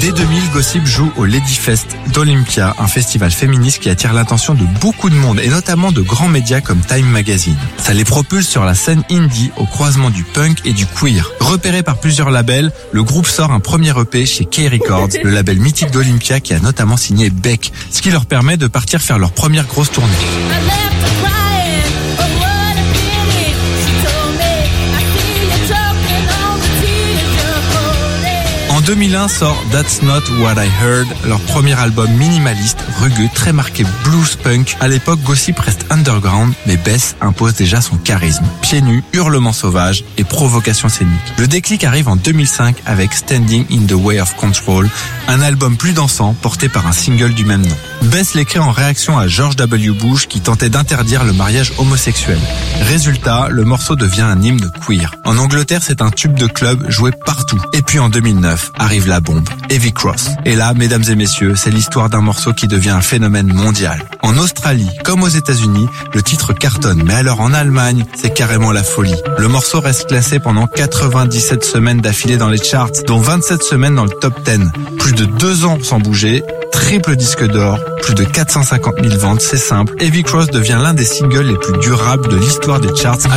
Dès 2000, Gossip joue au Ladyfest d'Olympia, un festival féministe qui attire l'attention de beaucoup de monde et notamment de grands médias comme Time Magazine. Ça les propulse sur la scène indie au croisement du punk et du queer. Repéré par plusieurs labels, le groupe sort un premier EP chez K Records, le label mythique d'Olympia qui a notamment signé Beck, ce qui leur permet de partir faire leur première grosse tournée. En 2001 sort That's Not What I Heard, leur premier album minimaliste, rugueux, très marqué blues punk. À l'époque, Gossip reste underground, mais Bess impose déjà son charisme. Pieds nus, hurlements sauvages et provocation scénique. Le déclic arrive en 2005 avec Standing in the Way of Control, un album plus dansant porté par un single du même nom. Bess l'écrit en réaction à George W. Bush qui tentait d'interdire le mariage homosexuel. Résultat, le morceau devient un hymne queer. En Angleterre, c'est un tube de club joué partout. Et puis en 2009, arrive la bombe, Heavy Cross. Et là, mesdames et messieurs, c'est l'histoire d'un morceau qui devient un phénomène mondial. En Australie, comme aux États-Unis, le titre cartonne. Mais alors en Allemagne, c'est carrément la folie. Le morceau reste classé pendant 97 semaines d'affilée dans les charts, dont 27 semaines dans le top 10. Plus de 2 ans sans bouger, triple disque d'or, plus de 450 000 ventes, c'est simple. Heavy Cross devient l'un des singles les plus durables de l'histoire des charts.